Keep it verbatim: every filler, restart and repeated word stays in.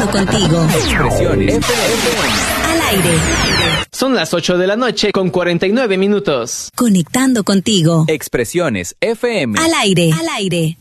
contigo. Expresiones F M. Al aire. Son las ocho de la noche con cuarenta y nueve minutos. Conectando contigo. Expresiones F M. Al aire. Al aire.